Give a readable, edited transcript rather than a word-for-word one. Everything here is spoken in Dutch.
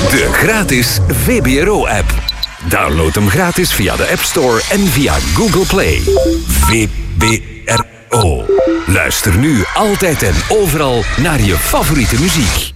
De gratis VBRO-app. Download hem gratis via de App Store en via Google Play. VBRO. Luister nu altijd en overal naar je favoriete muziek.